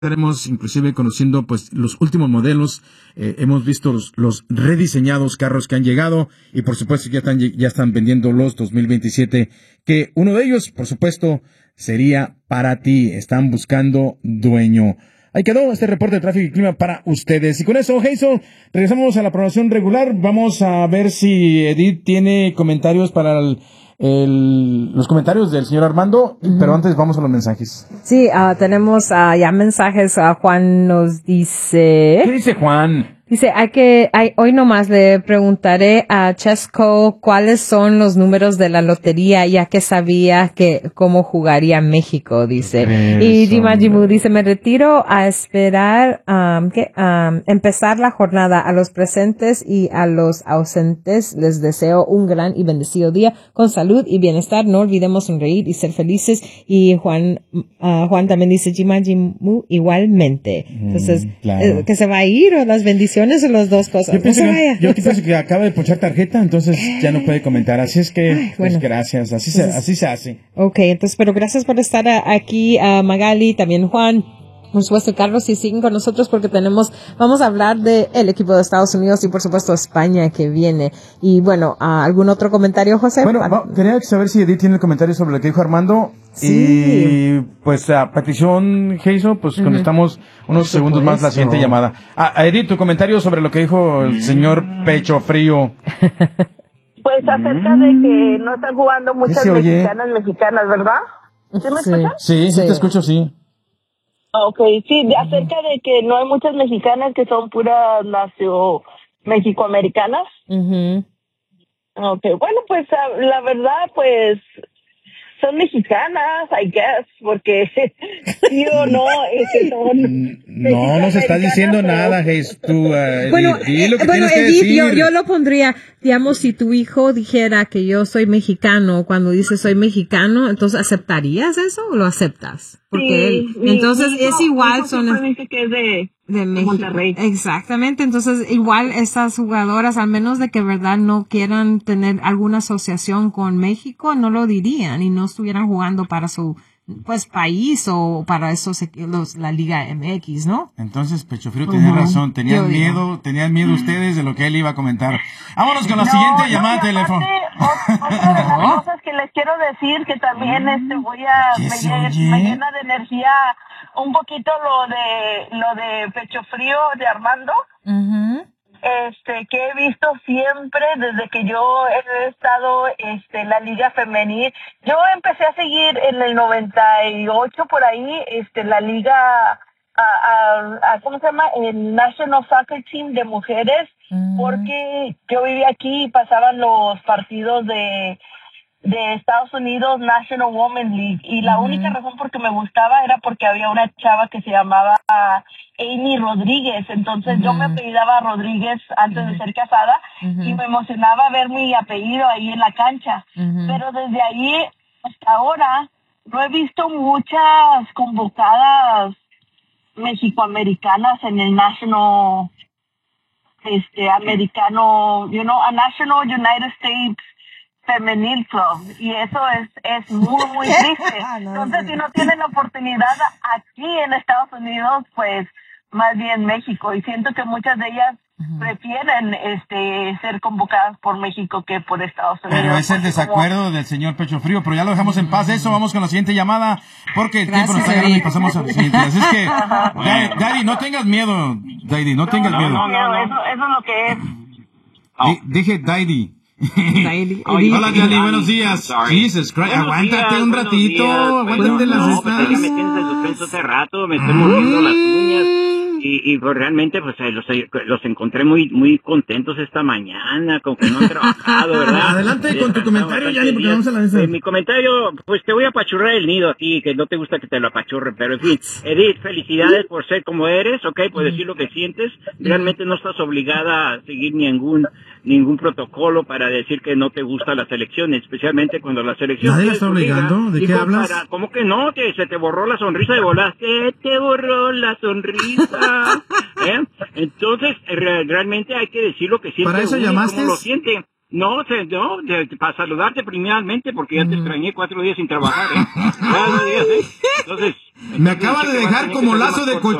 Estaremos inclusive conociendo pues los últimos modelos. Hemos visto los rediseñados carros que han llegado y por supuesto ya están vendiendo los 2027, que uno de ellos por supuesto sería para ti. Están buscando dueño. Ahí quedó este reporte de tráfico y clima para ustedes. Y con eso, Hazel, regresamos a la programación regular. Vamos a ver si Edith tiene comentarios para los comentarios del señor Armando, pero antes vamos a los mensajes. Sí, tenemos ya mensajes. Juan nos dice... ¿Qué dice Juan? Dice, hoy nomás le preguntaré a Chesco cuáles son los números de la lotería, ya que sabía cómo jugaría México, dice. Y Jima Jimu dice, me retiro a esperar, empezar la jornada. A los presentes y a los ausentes les deseo un gran y bendecido día con salud y bienestar. No olvidemos sonreír y ser felices. Y Juan también dice, Jima Jimu igualmente. Entonces, claro. Que se va a ir o las bendiciones o las dos cosas. Yo pienso que acaba de ponchar tarjeta, entonces ya no puede comentar. Así es que, pues gracias. Así se hace. Okay, entonces, pero gracias por estar aquí, Magali, también Juan. Por supuesto, Carlos, y siguen con nosotros porque vamos a hablar del equipo de Estados Unidos y por supuesto España que viene. Y bueno, ¿algún otro comentario, José? Bueno, quería saber si Edith tiene el comentario sobre lo que dijo Armando. Sí. Y pues a petición, Hazel, pues contestamos unos segundos más la siguiente llamada. Edith, tu comentario sobre lo que dijo el señor Pecho Frío. Pues acerca de que no están jugando muchas mexicanas, ¿verdad? ¿Sí me escuchas? Sí, te escucho, sí. Okay, sí, acerca de que no hay muchas mexicanas que son puras mexicoamericanas. Okay, bueno, pues la verdad, pues son mexicanas, I guess, porque sí o no, no nos estás diciendo nada, Jesús. Bueno, Edith, yo lo pondría, digamos, si tu hijo dijera que yo soy mexicano, cuando dice soy mexicano, entonces ¿aceptarías eso o lo aceptas? Porque entonces es igual, dice que es de Monterrey. Exactamente, entonces igual estas jugadoras, al menos de que verdad no quieran tener alguna asociación con México, no lo dirían y no estuvieran jugando para su país o para la Liga MX, ¿no? Entonces Pecho Frío tenía razón, tenían miedo ustedes de lo que él iba a comentar. Vámonos con la siguiente llamada de teléfono. Otra de las cosas que les quiero decir, que también me llena de energía un poquito lo de Pecho Frío de Armando. Que he visto siempre desde que yo he estado en la liga femenil. Yo empecé a seguir en el 98 por ahí la liga ¿cómo se llama? El National Soccer Team de mujeres, porque yo vivía aquí y pasaban los partidos de Estados Unidos National Women's League, y la única razón por que me gustaba era porque había una chava que se llamaba Amy Rodríguez. Entonces yo me apellidaba Rodríguez antes de ser casada y me emocionaba ver mi apellido ahí en la cancha. Pero desde ahí hasta ahora no he visto muchas convocadas mexicoamericanas en el National americano, a National United States Femenil Club, y eso es muy muy triste. Entonces, si no tienen la oportunidad aquí en Estados Unidos, pues más bien México, y siento que muchas de ellas prefieren ser convocadas por México que por Estados Unidos. Pero es el desacuerdo del señor Pecho Frío, pero ya lo dejamos en paz. Eso, vamos con la siguiente llamada, porque el tiempo nos está ganando y pasamos a la siguiente. Así es que, Daddy, no tengas miedo, Daddy, no tengas miedo. No, eso es lo que es. Dije Daddy. Hola, Daddy, buenos días. Jesus Christ, aguántate un ratito, aguántate las espaldas. Me tienes en suspenso hace rato, me estoy mordiendo las uñas. Y pues realmente pues los encontré muy contentos esta mañana, con que no han trabajado, ¿verdad? Adelante con tu comentario, Yanni, porque vamos a la mesa. Mi comentario, pues te voy a apachurrar el nido a ti, que no te gusta que te lo apachurren, pero en fin, Edith, felicidades por ser como eres, por decir lo que sientes. Realmente no estás obligada a seguir ningún protocolo para decir que no te gusta la selección, especialmente cuando la selección... ¿Nadie está obligando? ¿De qué hablas? ¿Cómo que no? Se te borró la sonrisa de volar. Se te borró la sonrisa. Entonces, realmente hay que decir lo que siente. ¿Para eso llamaste? Cómo lo siente. No, para saludarte primeramente, porque ya te extrañé 4 días sin trabajar, ¿eh? 4 días, ¿eh? Entonces me acaba de dejar como lazo de